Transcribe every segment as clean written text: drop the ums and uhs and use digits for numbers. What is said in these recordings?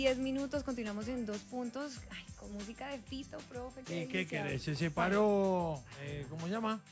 10 minutos, continuamos en 2 puntos. Ay, con música de Fito, profe. ¿Y qué querés? Se separó, ¿cómo se llama?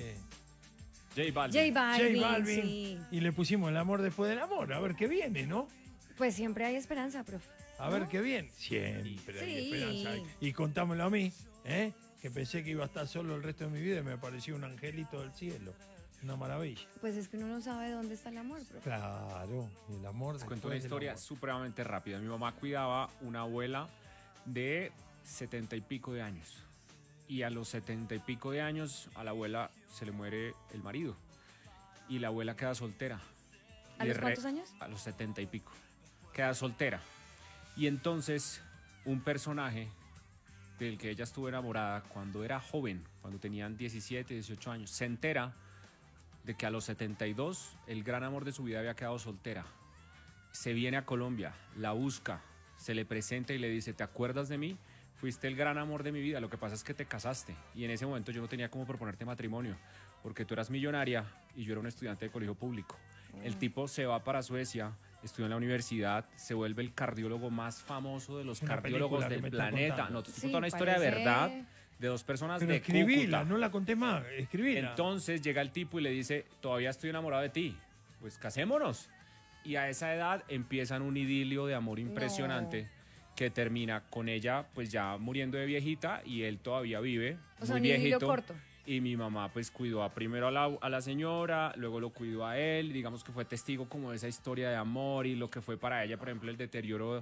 J Balvin. J Balvin, sí. Y le pusimos el amor después del amor. A ver qué viene, ¿no? Pues siempre hay esperanza, profe. A ver qué viene. Siempre hay Sí. esperanza. Y contámoslo a mí, que pensé que iba a estar solo el resto de mi vida y me pareció un angelito del cielo. Una maravilla. Pues es que uno no sabe dónde está el amor, profe. Claro, el amor. Les cuento una historia supremamente rápida. Mi mamá cuidaba una abuela de 70 y pico de años. Y a los 70 y pico de años a la abuela se le muere el marido. Y la abuela queda soltera. ¿A los cuántos años? A los 70 y pico. Queda soltera. Y entonces un personaje del que ella estuvo enamorada cuando era joven, cuando tenían 17, 18 años, se entera de que a los 72 el gran amor de su vida había quedado soltera. Se viene a Colombia, la busca, se le presenta y le dice: ¿te acuerdas de mí? Fuiste el gran amor de mi vida, lo que pasa es que te casaste. Y en ese momento yo no tenía cómo proponerte matrimonio, porque tú eras millonaria y yo era un estudiante de colegio público. El tipo se va para Suecia, estudió en la universidad, se vuelve el cardiólogo más famoso de los cardiólogos del planeta. No, te estoy contando una historia de verdad de dos personas de escribíla, Cúcuta. No la conté más, escribíla. Entonces llega el tipo y le dice: todavía estoy enamorado de ti, pues casémonos. Y a esa edad empiezan un idilio de amor impresionante que termina con ella pues ya muriendo de viejita y él todavía vive, O sea, muy un idilio viejito. corto. Y mi mamá pues cuidó primero a la señora, luego lo cuidó a él, digamos que fue testigo como de esa historia de amor y lo que fue para ella, por ejemplo, el deterioro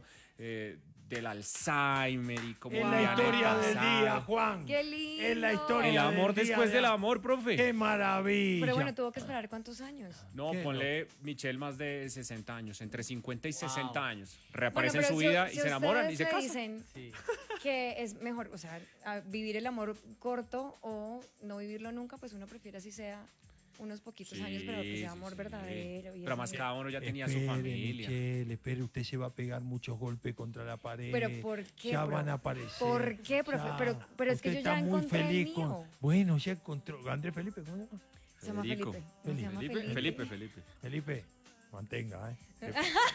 del Alzheimer y como... Es la historia del día, Juan. ¡Qué lindo! Es la historia El amor del día después del amor, profe. ¡Qué maravilla! Pero bueno, tuvo que esperar ¿cuántos años? No, ¿Qué? ponle Michelle más de 60 años, entre 50 y 60 años. Reaparece Bueno, en su pero vida si y se enamoran y ustedes se me casan. dicen que es mejor, o sea, vivir el amor corto o no vivirlo nunca, pues uno prefiere así sea unos poquitos años, pero que sea amor verdadero. Y Pero así. más cada uno ya tenía su Espere, familia. Michelle, espere, usted se va a pegar muchos golpes contra la pared. ¿Pero por qué, Ya profe? van a aparecer. ¿Por qué, profe? Ya. Pero es que Usted yo ya está muy encontré el feliz mío. Bueno, ya encontró. Andrés Felipe, ¿cómo se llama? Se llama Federico. Felipe. No, se llama Felipe. Felipe, mantenga, ¿eh?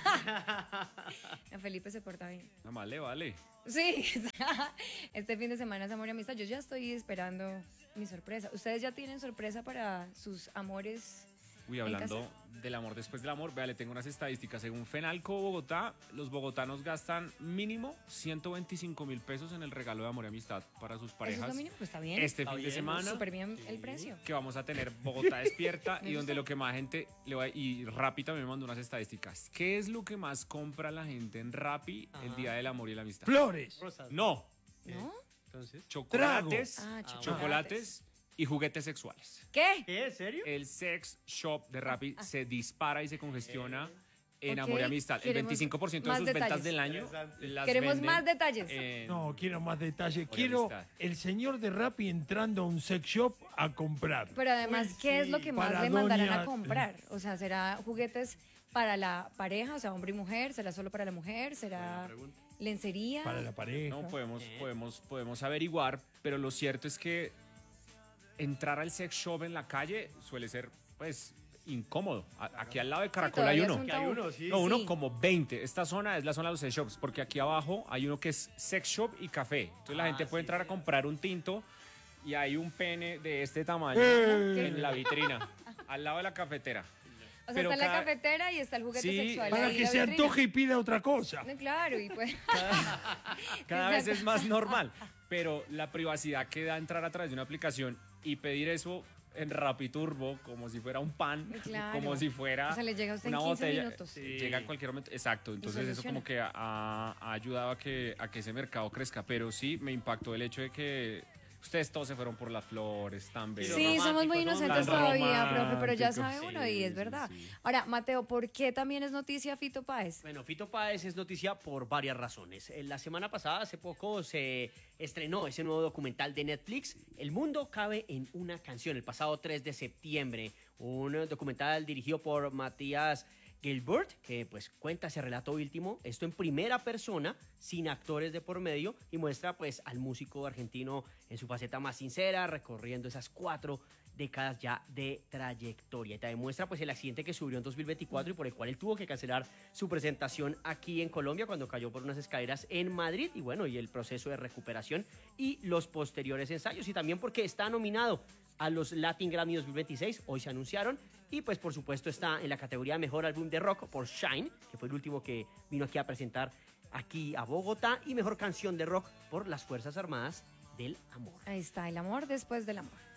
Felipe se porta bien. Nada más le vale. Sí, este fin de semana es amor y amistad. Yo ya estoy esperando mi sorpresa. ¿Ustedes ya tienen sorpresa para sus amores? Uy, hablando del amor después del amor, vea, le tengo unas estadísticas. Según Fenalco Bogotá, los bogotanos gastan mínimo 125.000 pesos en el regalo de amor y amistad para sus ¿Eso parejas. es lo mínimo? Pues está bien. Este fin de semana. Súper bien el precio. Que vamos a tener Bogotá despierta Me y donde gusta. lo que más gente le va. Y Rappi también me mandó unas estadísticas. ¿Qué es lo que más compra la gente en Rappi el día del amor y la amistad? Flores. Rosas. No, ¿No? Entonces. chocolates, Tragos. chocolates y juguetes sexuales. ¿Qué? ¿Qué? ¿En serio? El sex shop de Rappi se dispara y se congestiona en Ok, amor y amistad. El queremos 25% de más sus detalles. ventas del año Interesante. las Queremos venden más detalles. No, quiero más detalles. Por Quiero amistad. el señor de Rappi entrando a un sex shop a comprar. Pero además, Uy, ¿qué es sí. lo que más Para le mandarán doña- a comprar? O sea, ¿será juguetes para la pareja, o sea, hombre y mujer? ¿Será solo para la mujer? ¿Será lencería? Para la pareja. No, podemos averiguar, pero lo cierto es que entrar al sex shop en la calle suele ser, pues, incómodo. Aquí al lado de Caracol hay todavía uno. es un Que hay tabú. uno, sí. No, uno Sí. como 20. Esta zona es la zona de los sex shops, porque aquí abajo hay uno que es sex shop y café. Entonces la gente puede entrar a comprar un tinto y hay un pene de este tamaño en la vitrina, al lado de la cafetera. O sea, Pero está la cada- cafetera y está el juguete Sí, sexual. Para ahí que en se la vitrina. antoje y pida otra cosa. No, claro, y pues... Cada vez es más normal, pero la privacidad que da entrar a través de una aplicación y pedir eso en Rapiturbo como si fuera un pan, Claro. como si fuera O sea, le llega a usted en una 15 botella. minutos. Sí. Llega en cualquier momento. Exacto. Entonces eso soluciona. como que ha ayudado a que ese mercado crezca. Pero sí me impactó el hecho de que ustedes todos se fueron por las flores, tan bellos. Sí, somos muy románticos, inocentes tan todavía, profe, pero ya románticos. sabe uno y Sí, es sí, verdad. sí. Ahora, Mateo, ¿por qué también es noticia Fito Páez? Bueno, Fito Páez es noticia por varias razones. La semana pasada, hace poco, se estrenó ese nuevo documental de Netflix, El mundo cabe en una canción, el pasado 3 de septiembre. Un documental dirigido por Matías Gilbert, que pues cuenta ese relato último, esto en primera persona, sin actores de por medio, y muestra pues al músico argentino en su faceta más sincera, recorriendo esas 4 décadas ya de trayectoria. Y te demuestra pues el accidente que sufrió en 2024 y por el cual él tuvo que cancelar su presentación aquí en Colombia cuando cayó por unas escaleras en Madrid, y bueno, y el proceso de recuperación y los posteriores ensayos, y también porque está nominado a los Latin Grammy 2026, hoy se anunciaron, y pues por supuesto está en la categoría Mejor Álbum de Rock por Shine, que fue el último que vino aquí a presentar aquí a Bogotá, y Mejor Canción de Rock por Las Fuerzas Armadas del Amor. Ahí está, el amor después del amor.